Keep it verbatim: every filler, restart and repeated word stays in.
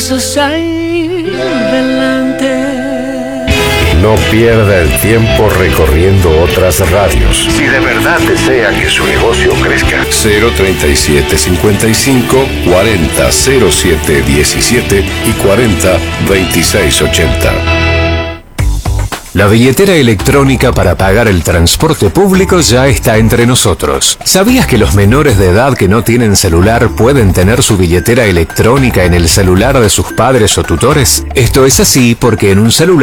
pasos ahí delante. No pierda el tiempo recorriendo otras radios. Si de verdad desea que su negocio crezca. cero treinta y siete cincuenta y cinco cuarenta cero siete diecisiete y cuarenta veintiséis ochenta. La billetera electrónica para pagar el transporte público ya está entre nosotros. ¿Sabías que los menores de edad que no tienen celular pueden tener su billetera electrónica en el celular de sus padres o tutores? Esto es así porque en un celular